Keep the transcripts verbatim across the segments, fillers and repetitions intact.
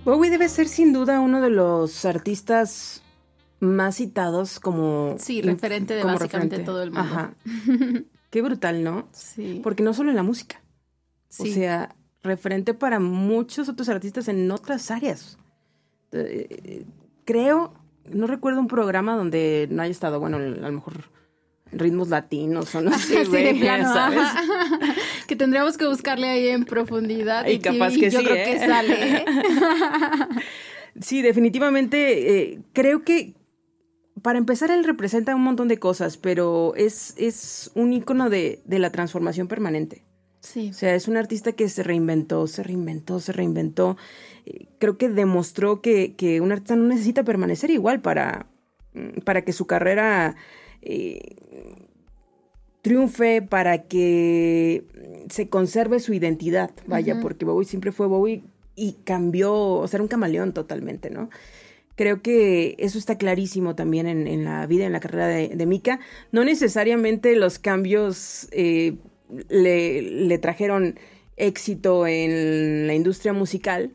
Bowie debe ser sin duda uno de los artistas más citados como... Sí, referente de básicamente referente. Todo el mundo. Ajá. Qué brutal, ¿no? Sí. Porque no solo en la música. Sí. O sea, referente para muchos otros artistas en otras áreas. Eh, creo, no recuerdo un programa donde no haya estado, bueno, a lo mejor ritmos latinos o no sé, sí, güey, plano, ¿sabes? Que tendríamos que buscarle ahí en profundidad. Y, y capaz que, que yo sí, creo ¿eh? que sale. ¿eh? Sí, definitivamente, eh, creo que para empezar, él representa un montón de cosas, pero es, es un ícono de, de la transformación permanente. Sí. O sea, es un artista que se reinventó, se reinventó, se reinventó. Eh, creo que demostró que, que un artista no necesita permanecer igual para, para que su carrera eh, triunfe, para que se conserve su identidad. Vaya, uh-huh. Porque Bowie siempre fue Bowie y cambió, o sea, era un camaleón totalmente, ¿no? Creo que eso está clarísimo también en, en la vida, en la carrera de, de Mika. No necesariamente los cambios eh, le, le trajeron éxito en la industria musical,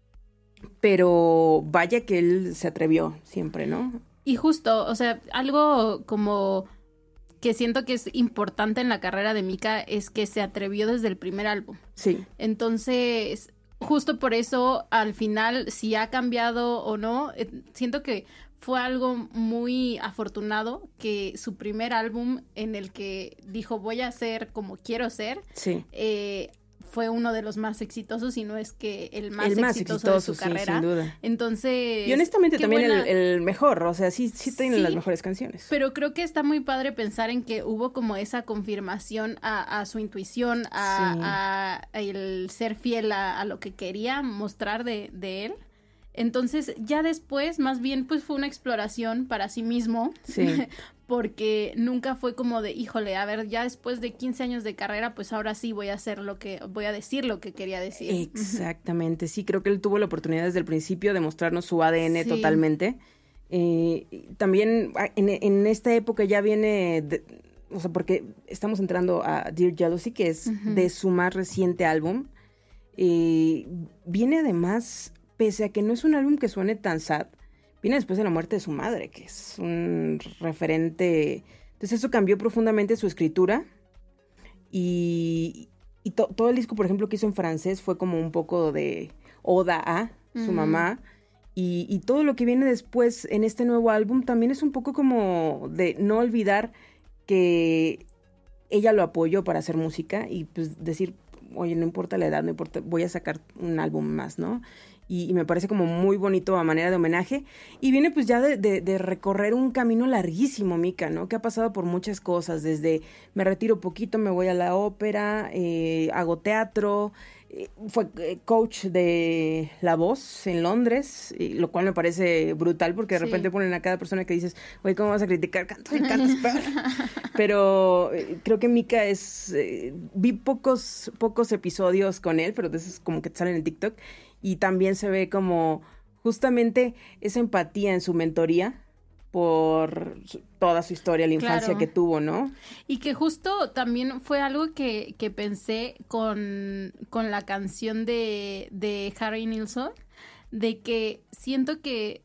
pero vaya que él se atrevió siempre, ¿no? Y justo, o sea, algo como que siento que es importante en la carrera de Mika es que se atrevió desde el primer álbum. Sí. Entonces... Justo por eso, al final, si ha cambiado o no, eh, siento que fue algo muy afortunado que su primer álbum en el que dijo voy a ser como quiero ser, sí. eh, fue uno de los más exitosos, y no es que el más, el más exitoso, exitoso de su sí, carrera. Sin duda. Entonces, y honestamente también buena... el, el mejor, o sea, sí, sí tienen sí, las mejores canciones. Pero creo que está muy padre pensar en que hubo como esa confirmación a, a su intuición, a, sí. a, a el ser fiel a, a lo que quería mostrar de, de él. Entonces, ya después, más bien, pues fue una exploración para sí mismo. Sí. Porque nunca fue como de, híjole, a ver, ya después de quince años de carrera, pues ahora sí voy a hacer lo que, voy a decir lo que quería decir. Exactamente, sí, creo que él tuvo la oportunidad desde el principio de mostrarnos su A D N sí. totalmente. Eh, también en, en esta época ya viene, de, o sea, porque estamos entrando a Dear Jealousy, que es uh-huh. de su más reciente álbum. Eh, viene además, pese a que no es un álbum que suene tan sad, viene después de la muerte de su madre, que es un referente. Entonces eso cambió profundamente su escritura. Y, y to, todo el disco, por ejemplo, que hizo en francés fue como un poco de oda a su mm. mamá. Y, y todo lo que viene después en este nuevo álbum también es un poco como de no olvidar que ella lo apoyó para hacer música y pues decir, oye, no importa la edad, no importa, voy a sacar un álbum más, ¿no? Y, y me parece como muy bonito a manera de homenaje. Y viene pues ya de, de, de recorrer un camino larguísimo, Mika, ¿no? Que ha pasado por muchas cosas, desde me retiro poquito, me voy a la ópera, eh, hago teatro, eh, fue coach de La Voz en Londres, y, lo cual me parece brutal porque de sí. repente ponen a cada persona que dices, oye, ¿cómo vas a criticar? Canto y cantas peor. Pero eh, creo que Mika es... Eh, vi pocos, pocos episodios con él, pero de esos como que te salen en TikTok. Y también se ve como justamente esa empatía en su mentoría por toda su historia, la infancia claro. que tuvo, ¿no? Y que justo también fue algo que, que pensé con, con la canción de, de Harry Nilsson, de que siento que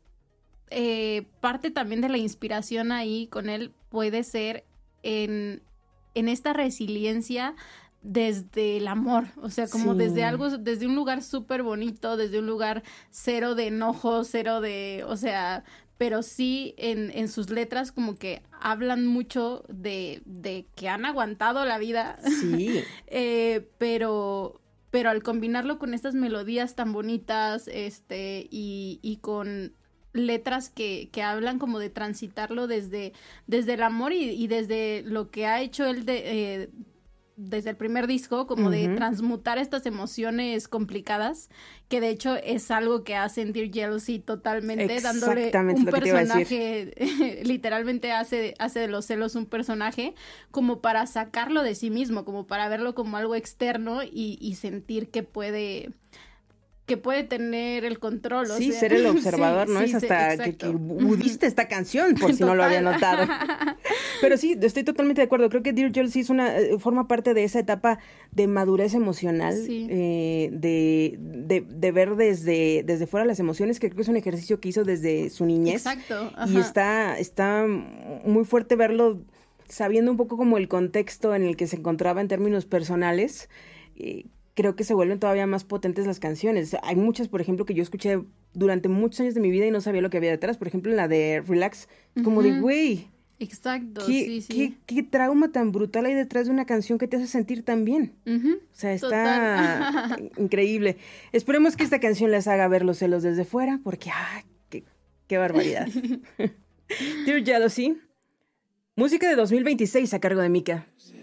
eh, parte también de la inspiración ahí con él puede ser en, en esta resiliencia desde el amor, o sea, como sí. desde algo, desde un lugar súper bonito, desde un lugar cero de enojo, cero de, o sea, pero sí en, en sus letras como que hablan mucho de, de que han aguantado la vida, sí. eh, pero, pero al combinarlo con estas melodías tan bonitas, este, y, y con letras que, que hablan como de transitarlo desde, desde el amor y, y desde lo que ha hecho él de... Eh, desde el primer disco, como uh-huh. de transmutar estas emociones complicadas, que de hecho es algo que hace en Dear Jealousy totalmente, dándole un personaje, literalmente hace, hace de los celos un personaje, como para sacarlo de sí mismo, como para verlo como algo externo y, y sentir que puede... que puede tener el control. O sí, sea, ser el observador, sí, ¿no? sí, es hasta sí, que, que budiste esta canción, por si Total. No lo había notado. Pero sí, estoy totalmente de acuerdo. Creo que Dear Joel sí es una, forma parte de esa etapa de madurez emocional, sí. eh, de, de, de ver desde, desde fuera las emociones, que creo que es un ejercicio que hizo desde su niñez. Exacto. Ajá. Y está, está muy fuerte verlo sabiendo un poco como el contexto en el que se encontraba en términos personales. Eh, creo que se vuelven todavía más potentes las canciones. Hay muchas, por ejemplo, que yo escuché durante muchos años de mi vida y no sabía lo que había detrás. Por ejemplo, la de Relax, uh-huh. como de, güey, exacto, ¿qué, sí, sí. Qué, qué trauma tan brutal hay detrás de una canción que te hace sentir tan bien. Uh-huh. O sea, está increíble. Esperemos que esta canción les haga ver los celos desde fuera, porque, ¡ah, qué, qué barbaridad! Dear Jealousy, música de dos mil veintiséis a cargo de Mika.